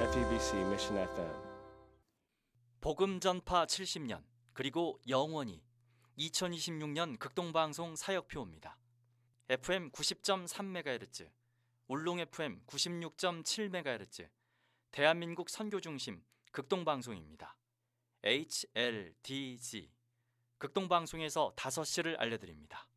FEBC Mission FM. 복음 전파 70년 그리고 영원히 2026년 극동방송 사역표입니다. FM 90.3MHz, 울릉 FM 96.7MHz, 대한민국 선교중심 극동방송입니다. HLDG 극동방송에서 5시를 알려드립니다.